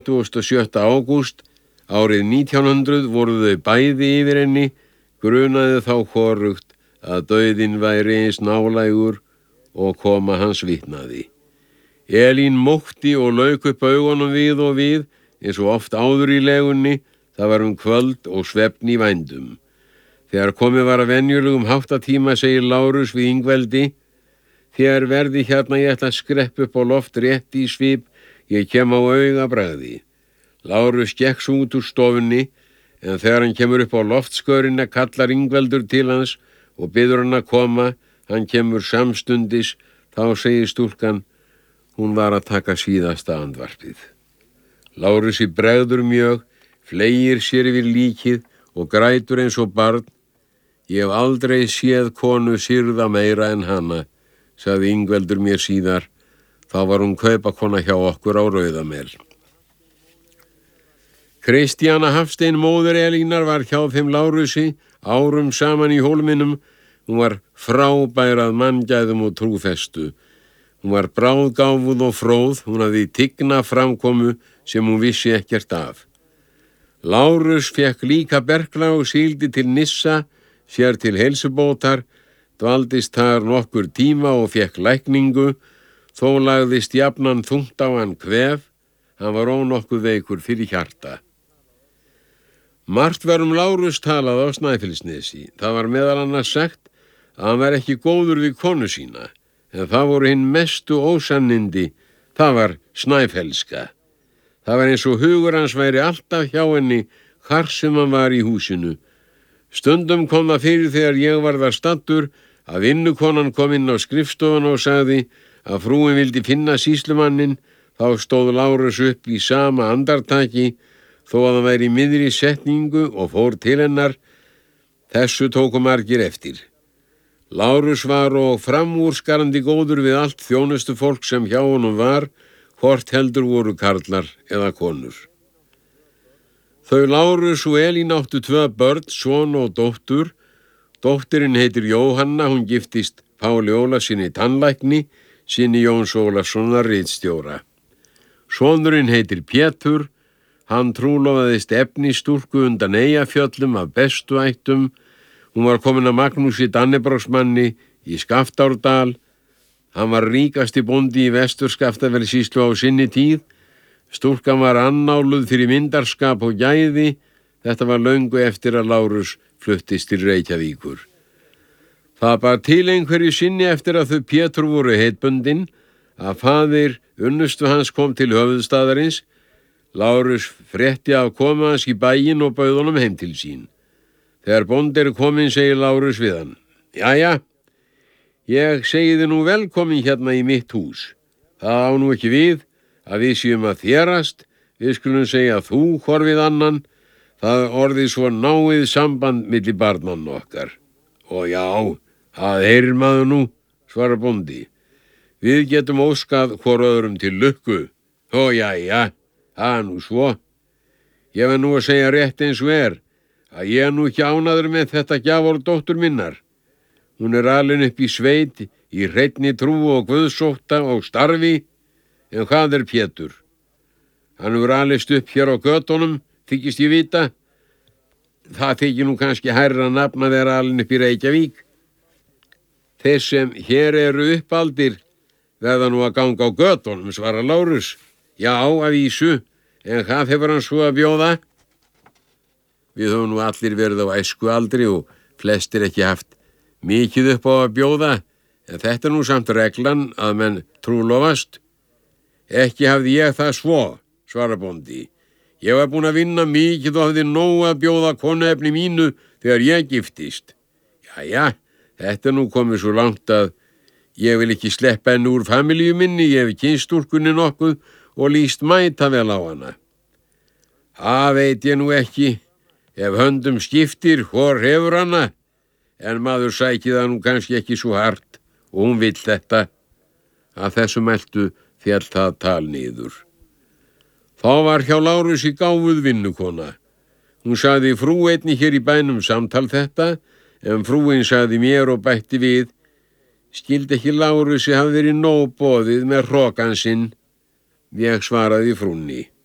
27. ágúst árið 1900 voru þau bæði yfir henni, grunaði þá hvorugt að dauðinn væri eins nálægur og koma hans vitnaði. Elín mókti og lauk upp augunum við og við, eins og oft áður í legunni, það var kvöld og svefn í vændum. Þegar komið var að venjulegum háttatíma segir Lárus við Ingveldi: Þegar verði hérna ég ætla að skreppa upp á loft rétt í svip, ég kem á augabragði. Lárus gekk svo út úr stofunni, en þegar hann kemur upp á loftskörina kallar Ingveldur til hans og biður hann að koma. Hann kemur samstundis, þá segir stúlkan: Hún var að taka síðasta andvarpið. Lárusi bregður mjög, fleygir sér yfir líkið og grætur eins og barn. Ég hef aldrei séð konu syrða meira en hana, sagði Ingveldur mér síðar. Þá var hún kaupakona hjá okkur á Rauðamel. Kristjana Hafstein, móðir Elínar, var hjá þeim Lárusi árum saman í Hólminum. Hún var frábær að manngæðum og trúfestu. Hún var bráðgáfuð og fróð, hún hafði tigna framkomu sem hún vissi ekkert af. Lárus fekk líka berkla og síldi til Nissa, sér til heilsubótar, dvaldist þar nokkur tíma og fekk lækningu, þó lagðist jafnan þungt á hann kvef, hann var ónokkuð veikur fyrir hjarta. Margt var Lárus talað á Snæfellsnesi. Það var meðal annars sagt að hann var ekki góður við konu sína, en það voru hinn mestu ósannindi, það var snæfellska. Það var eins og hugur hans væri alltaf hjá henni hvar sem hann var í húsinu. Stundum kom það fyrir þegar ég var þar staddur að vinnukonan kom inn á skrifstofuna og sagði að frúin vildi finna sýslumannin. Þá stóð Lárus upp í sama andartaki þó að hann væri í miðri setningu og fór til hennar. Þessu tóku margir eftir. Lárus var og framúrskarandi góður við allt þjónustu fólk sem hjá honum var, hvort heldur voru karlar eða konur. Þau Lárus og Elín áttu 2 börn, son og dóttur. Dóttirin heitir Jóhanna, hún giftist Páli Ólafssyni tannlækni, syni Jóns Ólafssonar ritstjóra. Sonurinn heitir Pétur, hann trúlofaðist efnistúlku undan Eyjafjöllum af bestu ættum. Hún var komin að Magnúsi Dannebrogsmanni í Skaftárdal. Hann var ríkasti bóndi í Vestur-Skaftafellssýslu á sinni tíð. Stúlkan var annáluð fyrir myndarskap og gæði. Þetta var löngu eftir að Lárus fluttist til Reykjavíkur. Það bar til einhverju sinni eftir að þau Pétur voru heitbundin að faðir unnustu hans kom til höfuðstaðarins. Lárus frétti af koma hans í bæinn og bauð honum heim til sín. Þegar bóndi kominn segir Lárus við hann: Jæja, ég segi þið nú velkomin hérna í mitt hús. Það á nú ekki við að við séum að þérast, við skulum segja þú hvor við annan. Það orðið svo náið samband milli barnanna okkar. Og já, það heyrir maður nú, svarar bóndi. Við getum óskað hvor öðrum til lukku. Ó jæja, það nú svo. Ég verð nú að segja rétt eins og að ég nú ekki ánægður með þetta gjafort dóttur minnar. Hún alin upp í sveit, í hreinni trú og guðsótta og starfi, en hvað Pétur? Hann hefur alist upp hér á götunum, þykist ég vita. Það þykir nú kannski hærra nafn að vera alin upp í Reykjavík. Þeir sem hér eru uppaldir verða nú að ganga á götunum, svarar Lárus. Já, að vísu, en hvað hefur hann svo að bjóða? Við höfum nú allir verið á æskualdri og flestir ekki haft mikið upp á að bjóða, en þetta nú samt reglan að menn trúlofast. Ekki hafði ég það svo, svarar bóndi. Ég var búin að vinna mikið og hafði nóg að bjóða konuefni mínu þegar ég giftist. Jæja, þetta nú komið svo langt að ég vil ekki sleppa henni úr familíu minni, ég hef kynst stúlkunni nokkuð og líst mæta vel á hana. Það veit ég nú ekki. Ef höndum skiptir, hvor hefur hana? En maður sæki það nú kannski ekki svo hart og hún vill þetta. Að þessu mæltu féll það tal niður. Þá var hjá Lárusi gáfuð vinnukona. Hún sagði frú einni hér í bænum samtal þetta, en frúin sagði mér og bætti við: Skildi ekki Lárusi hafi verið nóg boðið með hrokan sinn? Ég svaraði frúnni: